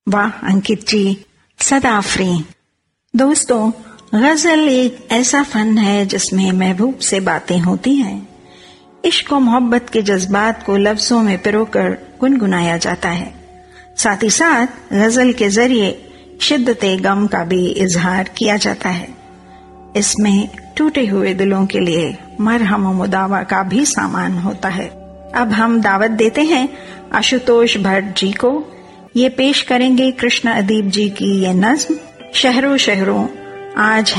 वाह अंकित जी, सदा फ्री। दोस्तों, गजल एक ऐसा फन है जिसमें महबूब से बातें होती हैं। इश्क और मोहब्बत के जज्बात को लफ्जों में पिरोकर गुनगुनाया जाता है। साथ ही साथ गजल के जरिए शिद्दते गम का भी इजहार किया जाता है। इसमें टूटे हुए दिलों के लिए मरहम और मुदावा का भी सामान होता है। अब हम दावत देते हैं आशुतोष भट्ट जी को। ये पेश करेंगे कृष्णा अदीब जी की ये नज्म शहरों शहरों आज